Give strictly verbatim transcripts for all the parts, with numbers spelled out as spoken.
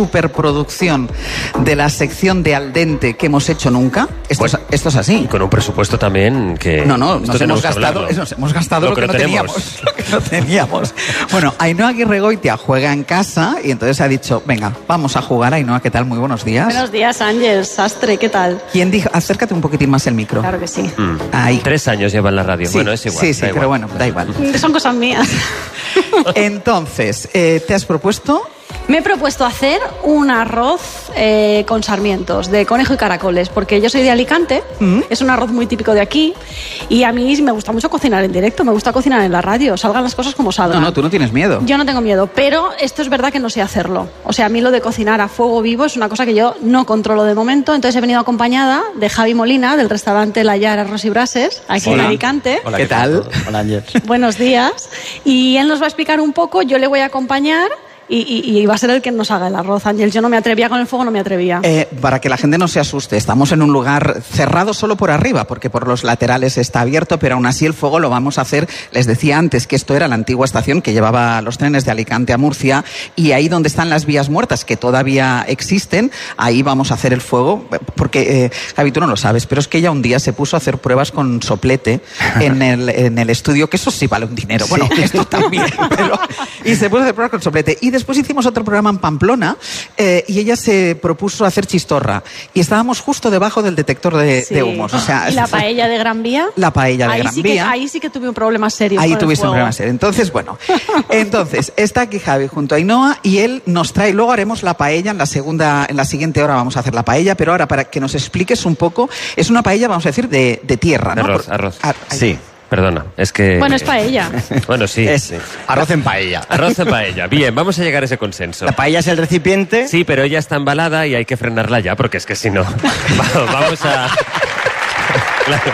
superproducción de la sección de Al Dente que hemos hecho nunca. Esto, Bueno, es, esto es así. Y con un presupuesto también que... No, no, esto nos hemos, tenemos que gastado, hablarlo. nos hemos gastado lo, Lo que, que no no teníamos. tenemos. Lo que no teníamos. Bueno, Ainhoa Aguirregoitia juega en casa y entonces ha dicho, venga, vamos a jugar. Ainhoa, ¿qué tal? Muy buenos días. Buenos días, Ángel, Sastre, ¿qué tal? ¿Quién dijo? Acércate un poquitín más el micro. Claro que sí. Mm. Ahí. Tres años lleva en la radio. Sí, Bueno, es igual. Sí, sí, da pero igual. bueno, da igual. Son cosas mías. Entonces, eh, ¿te has propuesto? Me he propuesto hacer un arroz eh, con sarmientos, de conejo y caracoles, porque yo soy de Alicante, ¿Mm? es un arroz muy típico de aquí, y a mí me gusta mucho cocinar en directo, me gusta cocinar en la radio, salgan las cosas como salgan. No, no, tú no tienes miedo. Yo no tengo miedo, pero esto es verdad que no sé hacerlo. O sea, a mí lo de cocinar a fuego vivo es una cosa que yo no controlo de momento, entonces he venido acompañada de Javi Molina, del restaurante La Llar Arroz y Brases, aquí Hola. en Alicante. Hola, ¿Qué tal? Hola, Ángel. Buenos días. Y él nos va a explicar un poco, yo le voy a acompañar y, y, y va a ser el que nos haga el arroz, Ángel. Yo no me atrevía con el fuego, no me atrevía. Eh, para que la gente no se asuste, estamos en un lugar cerrado solo por arriba, porque por los laterales está abierto, pero aún así el fuego lo vamos a hacer. Les decía antes que esto era la antigua estación que llevaba los trenes de Alicante a Murcia, y ahí donde están las vías muertas, que todavía existen, ahí vamos a hacer el fuego, porque, eh, Javi, tú no lo sabes, pero es que ella un día se puso a hacer pruebas con soplete en el, en el estudio, que eso sí vale un dinero, bueno, esto también, pero... Y se puso a hacer pruebas con soplete. Y después hicimos otro programa en Pamplona, eh, y ella se propuso hacer chistorra, y estábamos justo debajo del detector de, Sí. de humos. O sea, ¿Y la paella de Gran Vía? La paella de ahí Gran sí Vía. Que, ahí sí que tuve un problema serio. Ahí con el tuviste un fuego. problema serio. Entonces, bueno, entonces está aquí Javi junto a Ainhoa y él nos trae, luego haremos la paella en la segunda, en la siguiente hora vamos a hacer la paella, pero ahora para que nos expliques un poco, es una paella, vamos a decir, de, de tierra, ¿no? Arroz, Por- arroz. Ar- Sí. Perdona, es que... Bueno, es paella. Bueno, sí. Es sí. arroz en paella. Arroz en paella. Bien, vamos a llegar a ese consenso. La paella es el recipiente. Sí, pero ella está embalada y hay que frenarla ya, porque es que si no... Va- Vamos a... Claro.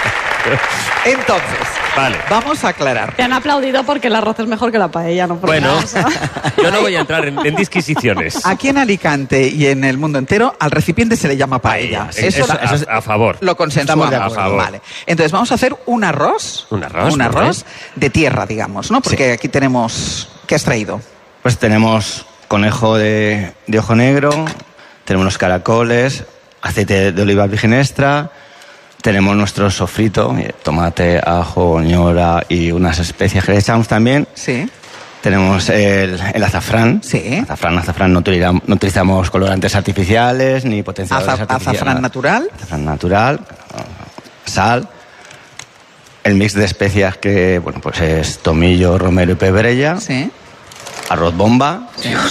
Entonces, Vale. vamos a aclarar. Te han aplaudido porque el arroz es mejor que la paella, ¿no? Por Bueno, nada, o sea. yo no voy a entrar en, en disquisiciones. Aquí en Alicante y en el mundo entero, al recipiente se le llama paella. Sí, eso, lo- a, a favor. Lo Estamos consensuamos. de acuerdo. A favor. Vale. Entonces vamos a hacer un arroz. Un arroz, Un muy arroz de tierra, digamos, ¿no? Porque aquí tenemos... ¿Qué has traído? Pues tenemos conejo de, de ojo negro, tenemos los caracoles, aceite de oliva virgen extra, tenemos nuestro sofrito, eh, tomate, ajo, ñora y unas especias que le echamos también. Sí. Tenemos el, el azafrán. Sí. Azafrán, azafrán, no utilizamos, no utilizamos colorantes artificiales ni potenciadores Aza- artificiales. azafrán natural. Azafrán natural, sal, el mix de especias que, bueno, pues es tomillo, romero y pebrella, Sí. arroz bomba.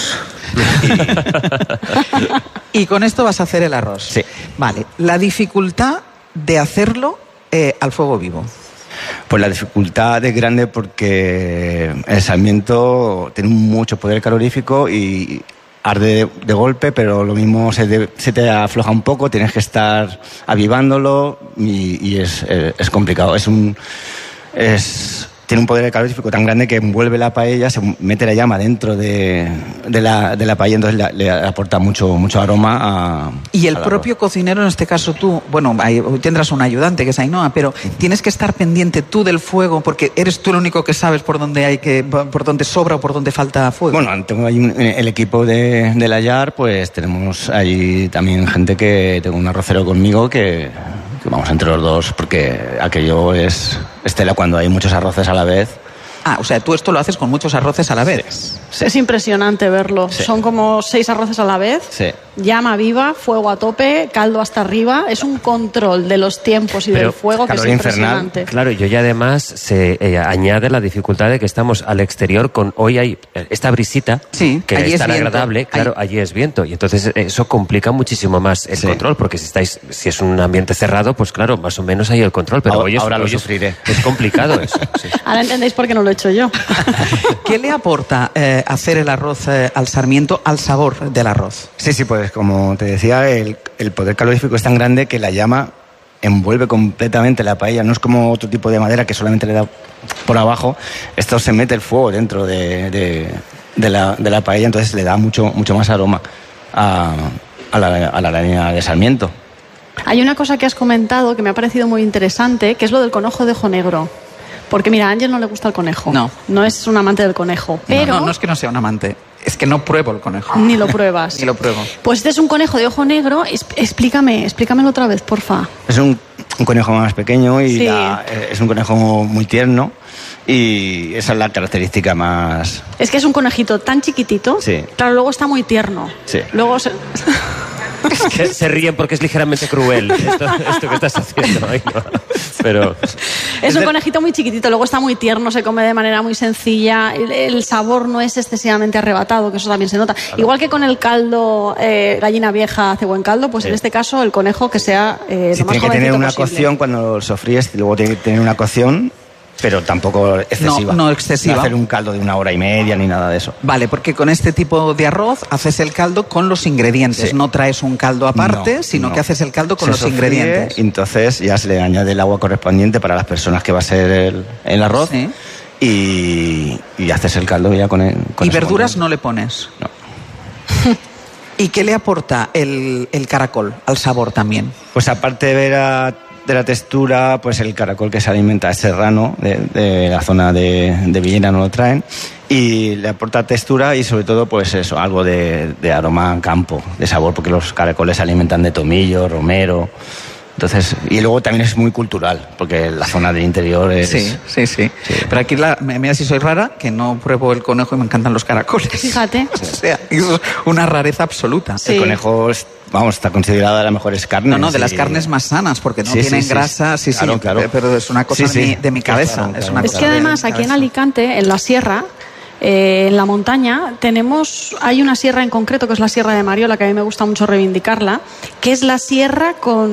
Y con esto vas a hacer el arroz. Sí. Vale. La dificultad de hacerlo eh, al fuego vivo. Pues la dificultad es grande porque el sarmiento tiene mucho poder calorífico y arde de, de golpe, pero lo mismo se, de- se te afloja un poco, tienes que estar avivándolo y, y es, eh, es complicado. Es un, es, tiene un poder calorífico tan grande que envuelve la paella, se mete la llama dentro de, de, la, de la paella, entonces le, le aporta mucho, mucho aroma a... Y el al propio arroz. cocinero, en este caso tú, bueno, ahí tendrás un ayudante que es Ainhoa, pero tienes que estar pendiente tú del fuego porque eres tú el único que sabes por dónde hay que, por dónde sobra o por dónde falta fuego. Bueno, tengo ahí un- el equipo de, de La Llar, pues tenemos ahí también gente que... Tengo un arrocero conmigo que, que vamos entre los dos, porque aquello es estela cuando hay muchos arroces a la vez. Ah, o sea, tú esto lo haces con muchos arroces a la vez. Es impresionante verlo. Sí. Son como seis arroces a la vez. Sí. Llama viva, fuego a tope, caldo hasta arriba. Es un control de los tiempos y Pero del fuego que es calor infernal. impresionante. Claro, y hoy además se eh, añade la dificultad de que estamos al exterior con... Hoy hay eh, esta brisita Sí, que allí es es tan viento. agradable. Claro, Ahí- allí es viento. Y entonces eh, eso complica muchísimo más el Sí. control, porque si estáis si es un ambiente cerrado, pues claro, más o menos hay el control. Pero Ahora- hoy es, ahora lo hoy es- sufriré. es complicado eso. Sí. Ahora entendéis por qué no lo he hecho yo. ¿Qué le aporta eh, hacer el arroz eh, al sarmiento al sabor del arroz? Sí, sí, pues como te decía, el, el poder calorífico es tan grande que la llama envuelve completamente la paella. No es como otro tipo de madera que solamente le da por abajo. Esto se mete el fuego dentro de, de, de la, de la paella, entonces le da mucho, mucho más aroma a, a, la, a la leña de sarmiento. Hay una cosa que has comentado que me ha parecido muy interesante, que es lo del conejo de ojo negro. Porque mira, a Ángel no le gusta el conejo. No. No es un amante del conejo. Pero No, no, no es que no sea un amante. Es que no pruebo el conejo. Ni lo pruebas. Ni lo pruebo. Pues este es un conejo de ojo negro. Es- Explícame, explícamelo otra vez, porfa. Es un, un conejo más pequeño y Sí. la- es un conejo muy tierno y esa es la característica más... Es que es un conejito tan chiquitito. Sí. Claro, luego está muy tierno. Sí. Luego se... Se, se ríen porque es ligeramente cruel esto, esto que estás haciendo. Ay, no. Pero Es un conejito muy chiquitito, luego está muy tierno, se come de manera muy sencilla, el, el sabor no es excesivamente arrebatado, que eso también se nota. Igual que con el caldo, eh, gallina vieja hace buen caldo, pues Sí. en este caso el conejo que sea eh, Sí, lo más tiene que tener jovencito una posible. cocción cuando lo sofríes, y luego tiene que tener una cocción, pero tampoco excesiva. No, no excesiva. No hacer un caldo de una hora y media ni nada de eso. Vale, porque con este tipo de arroz haces el caldo con los ingredientes. Sí. No traes un caldo aparte, No, sino no. que haces el caldo con Se los sofríe ingredientes. y entonces ya se le añade el agua correspondiente para las personas que va a ser el, el arroz. Sí. Y, y haces el caldo ya con el. Con Y ese verduras condimento. no le pones. No. ¿Y qué le aporta el, el caracol al sabor también? Pues aparte de ver a- de la textura, pues el caracol que se alimenta es serrano, de, de la zona de, de Villena no lo traen, y le aporta textura y sobre todo pues eso, algo de, de aroma a campo, de sabor, porque los caracoles se alimentan de tomillo, romero, entonces, y luego también es muy cultural, porque la zona del interior es... Sí, sí, sí, Sí. Pero aquí, la, mira si soy rara, que no pruebo el conejo y me encantan los caracoles. Fíjate. O sea, eso es una rareza absoluta. Sí. El conejo, es- vamos, está considerada de las mejores carnes. No, no, de las y- carnes más sanas, porque no Sí, sí, tienen sí, grasa, sí, sí, claro, claro. pero es una cosa Sí, sí. de, mi, de mi cabeza. Claro, Es, claro. una Es cosa que de además mi aquí en cabeza. Alicante, en la sierra, eh, en la montaña, tenemos, hay una sierra en concreto que es la Sierra de Mariola, que a mí me gusta mucho reivindicarla, que es la sierra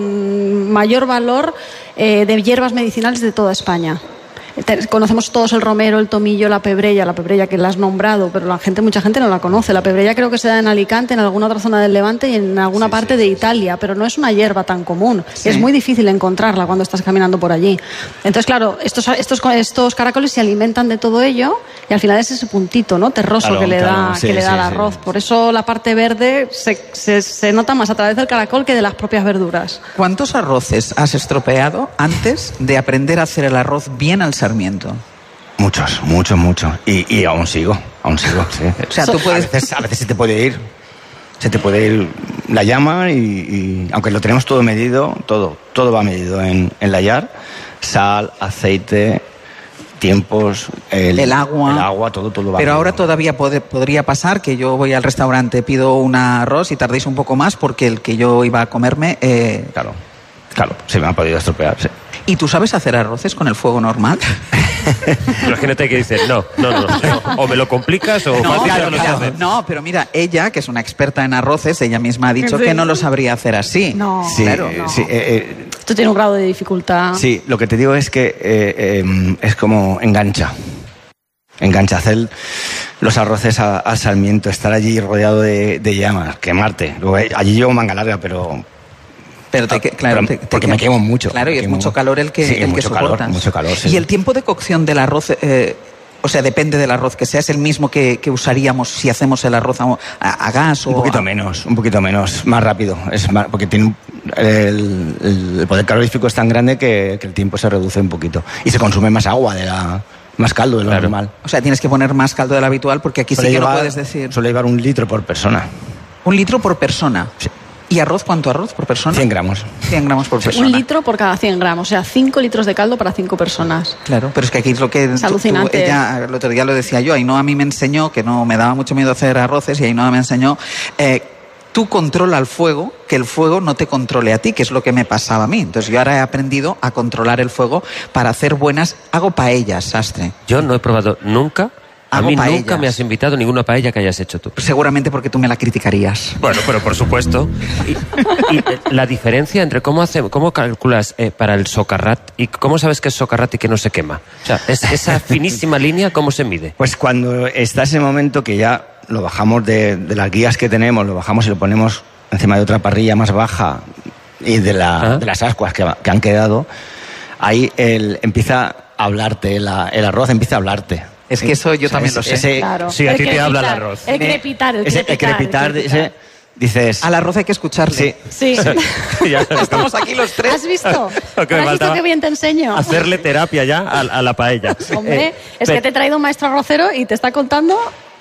con mayor valor eh, de hierbas medicinales de toda España. Te- Conocemos todos el romero, el tomillo, la pebrella, la pebrella que la has nombrado, pero la gente, mucha gente no la conoce. La pebrella creo que se da en Alicante, en alguna otra zona del Levante y en alguna parte de Italia, pero no es una hierba tan común. Sí. Es muy difícil encontrarla cuando estás caminando por allí. Entonces, claro, estos, estos, estos caracoles se alimentan de todo ello y al final es ese puntito, ¿no? Terroso Claro, que le claro, da, sí, que le da sí, el sí. arroz. Por eso la parte verde se, se, se nota más a través del caracol que de las propias verduras. ¿Cuántos arroces has estropeado antes de aprender a hacer el arroz bien al sarmiento? Muchos, muchos, muchos. Y, y aún sigo, aún sigo, sí. O sea, tú A puedes... veces, a veces se te puede ir, se te puede ir la llama y, y aunque lo tenemos todo medido, todo, todo va medido en, en la yar, sal, aceite, tiempos, el, El agua. el agua, todo, todo va Pero ahora medido. todavía pode- podría pasar que yo voy al restaurante, pido un arroz y tardéis un poco más porque el que yo iba a comerme... eh, Claro, claro, se me ha podido estropear, sí. ¿Y tú sabes hacer arroces con el fuego normal? imagínate que dices, no, no, no, no. O me lo complicas o No, fácil claro, no lo claro. sé hacer. No, pero mira, ella, que es una experta en arroces, ella misma ha dicho Sí. que no lo sabría hacer así. No. Sí, Claro. eh, sí, eh, eh, Esto tiene un grado de dificultad. sí, lo que te digo es que eh, eh, es como engancha. Engancha, hacer los arroces a- al sarmiento, estar allí rodeado de, de llamas, quemarte. Luego, eh, allí llevo manga larga, pero Pero te, que- claro, Pero te- te porque quema- me quemo mucho, Claro, y me es quemo mucho mucho. calor el que, Sí, el que mucho calor, soportas. mucho calor, sí. Y el tiempo de cocción del arroz, eh, o sea, depende del arroz que sea, es el mismo que, que usaríamos si hacemos el arroz a, a- a gas o un poquito a- menos, un poquito menos, más rápido. Es más, porque tiene un- el, el poder calorífico es tan grande que, que el tiempo se reduce un poquito. Y se consume más agua, de la más caldo de lo Claro. normal. O sea, tienes que poner más caldo del habitual porque aquí Suele sí que no llevar- puedes decir. Suele llevar un litro por persona. Un litro por persona. Sí. ¿Y arroz cuánto arroz por persona? cien gramos. cien gramos por persona. Un litro por cada cien gramos, o sea, cinco litros de caldo para cinco personas. Claro, pero es que aquí es lo que... Es tú- alucinante. tú- ella, el otro día lo decía yo, Ainhoa a mí me enseñó, que no me daba mucho miedo hacer arroces, y Ainhoa me enseñó, eh, tú controla el fuego, que el fuego no te controle a ti, que es lo que me pasaba a mí. Entonces yo ahora he aprendido a controlar el fuego para hacer buenas... Hago paellas, sastre. Yo no he probado nunca, a Hago mí paellas. nunca me has invitado a ninguna paella que hayas hecho tú. Seguramente porque tú me la criticarías. Bueno, pero por supuesto. Y, y, eh, la diferencia entre cómo hace, cómo calculas eh, para el socarrat y cómo sabes que es socarrat y que no se quema. O sea, es, esa finísima línea, ¿cómo se mide? Pues cuando está ese momento que ya lo bajamos de, de las guías que tenemos, lo bajamos y lo ponemos encima de otra parrilla más baja y de, la, Ah. de las ascuas que, que han quedado, ahí el, empieza a hablarte, la- el arroz empieza a hablarte. Es que eso yo O sea, también lo ese- sé. ese- Claro. Sí, a El ti te habla el crepitar, arroz. El crepitar, el ese, crepitar. el crepitar, el crepitar. ese, dices... Al arroz hay que escucharle. Sí. Sí. Ya, Estamos aquí los tres. ¿Has visto? Lo que me ¿Has visto faltaba. qué bien te enseño? Hacerle terapia ya a, a la paella. Hombre, Eh, es pe- que te he traído un maestro arrocero y te está contando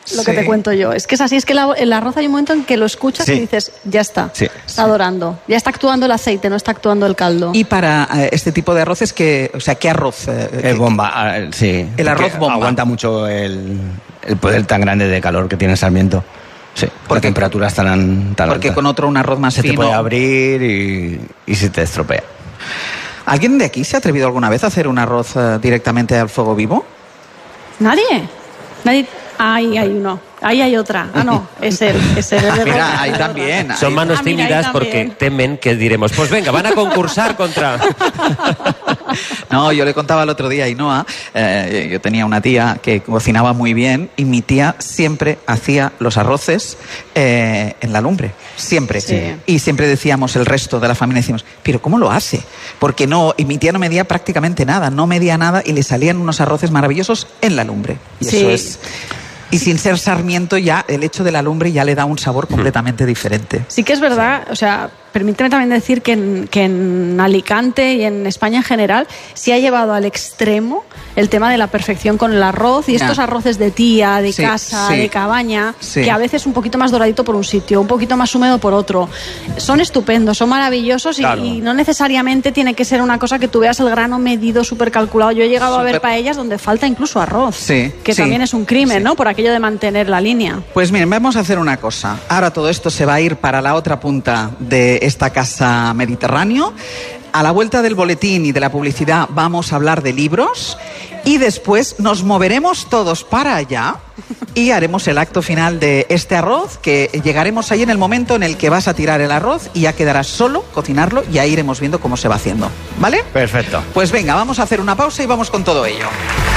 lo que Sí. te cuento yo. Es que es así, es que la- el arroz hay un momento en que lo escuchas Sí. y dices, ya está, Sí. está adorando. Ya está actuando el aceite, no está actuando el caldo. Y para eh, este tipo de arroces, que, o sea, ¿qué arroz? eh, Es qué- bomba, ah, sí. El arroz Porque bomba. Aguanta mucho el, el poder tan grande de calor que tiene el Sarmiento. Sí, Porque- porque temperaturas tan, tan Porque altas. con otro un arroz más se te fino. puede abrir y, y se te estropea. ¿Alguien de aquí se ha atrevido alguna vez a hacer un arroz eh, directamente al fuego vivo? ¿Nadie? Nadie. Ahí hay uno. Ahí hay otra. Ah, no, es él. Es él, es de Mira, verdad, ahí es de también. verdad. Son ahí- manos Ah, mira, ahí tímidas porque también. temen que diremos, pues venga, van a concursar contra... No, yo le contaba el otro día a Ainhoa, eh, yo tenía una tía que cocinaba muy bien y mi tía siempre hacía los arroces eh, en la lumbre, siempre. Sí. Y siempre decíamos, el resto de la familia decíamos, pero ¿cómo lo hace? Porque no, y mi tía no medía prácticamente nada, no medía nada y le salían unos arroces maravillosos en la lumbre. Y Sí. eso es... Y sin ser Sarmiento, ya el hecho de la lumbre ya le da un sabor completamente diferente. Sí que es verdad, o sea, permíteme también decir que en, que en Alicante y en España en general se ha llevado al extremo el tema de la perfección con el arroz y Ya. estos arroces de tía, de Sí, casa, sí. de cabaña, Sí. que a veces un poquito más doradito por un sitio, un poquito más húmedo por otro. Son estupendos, son maravillosos y, Claro. y no necesariamente tiene que ser una cosa que tú veas el grano medido, súper calculado. Yo he llegado a ver Súper- paellas donde falta incluso arroz, Sí, que sí, también es un crimen, sí. ¿no? Por aquello de mantener la línea. Pues miren, vamos a hacer una cosa. Ahora todo esto se va a ir para la otra punta de esta casa Mediterráneo. A la vuelta del boletín y de la publicidad vamos a hablar de libros y después nos moveremos todos para allá y haremos el acto final de este arroz, que llegaremos ahí en el momento en el que vas a tirar el arroz y ya quedará solo cocinarlo y ahí iremos viendo cómo se va haciendo. ¿Vale? Perfecto. Pues venga, vamos a hacer una pausa y vamos con todo ello.